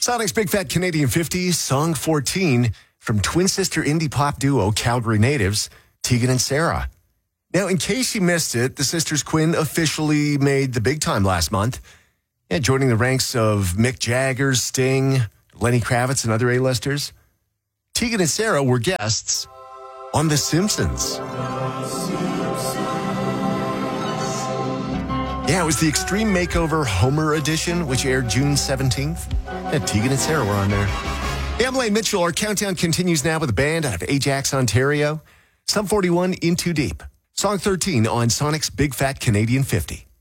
Sonic's Big Fat Canadian 50, song 14 from twin sister indie pop duo Calgary natives, Tegan and Sara. Now, in case you missed it, the sisters Quinn officially made the big time last month, joining the ranks of Mick Jagger, Sting, Lenny Kravitz, and other A-listers. Tegan and Sara were guests on The Simpsons. Yeah, it was the Extreme Makeover Homer edition, which aired June 17th. And Tegan and Sara were on there. Hey, I'm Lane Mitchell. Our countdown continues now with a band out of Ajax, Ontario. Sum 41, In Too Deep. Song 13 on Sonic's Big Fat Canadian 50.